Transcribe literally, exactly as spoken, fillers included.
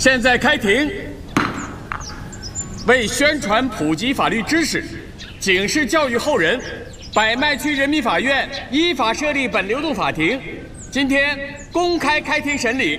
现在开庭。为宣传普及法律知识，警示教育后人，百迈区人民法院依法设立本流动法庭，今天公开开庭审理。